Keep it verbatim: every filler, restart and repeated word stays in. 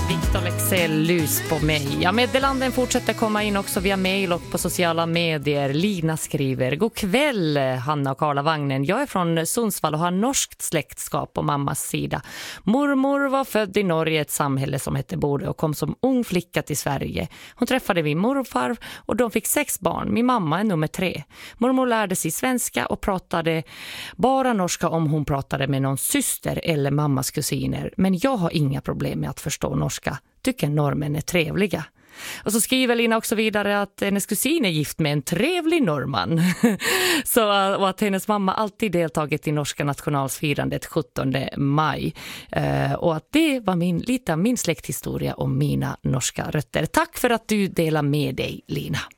Victor Lexell, Lys på mig. Ja, meddelanden fortsätter komma in också via mail och på sociala medier. Lina skriver: God kväll Hanna och Karla Vagnen. Jag är från Sundsvall och har norskt släktskap på mammas sida. Mormor var född i Norge, ett samhälle som hette Bode, och kom som ung flicka till Sverige. Hon träffade min morfar och de fick sex barn. Min mamma är nummer tre. Mormor lärde sig svenska och pratade bara norska om hon pratade med någon syster eller mammas kusiner. Men jag har inga problem med att förstå norska. Tycker normen är trevliga. Och så skriver Lina också vidare att hennes kusin är gift med en trevlig norrman. Så, och att hennes mamma alltid deltagit i norska nationalsfirandet sjuttonde maj. Uh, och att det var min, lite av min släkthistoria om mina norska rötter. Tack för att du delar med dig, Lina.